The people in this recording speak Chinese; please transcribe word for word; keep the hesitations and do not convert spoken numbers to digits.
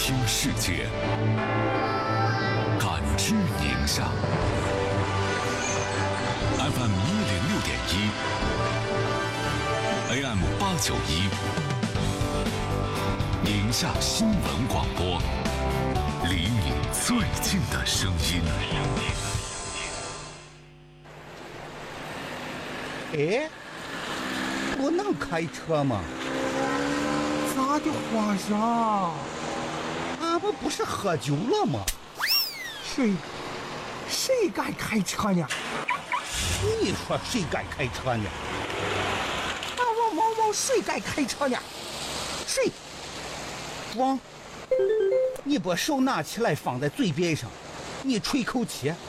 听世界，感知宁夏。F M 一零六点一 ，A M 八九一，宁夏新闻广播，离你最近的声音。 哎，不能开车吗？ 咋的，皇上？ 俺们不是喝酒了吗？ 谁谁敢开车呢？ 你说谁敢开车呢？ 俺王毛毛谁敢开车呢？谁？ 王，你把手拿起来放在嘴边上，你吹口气。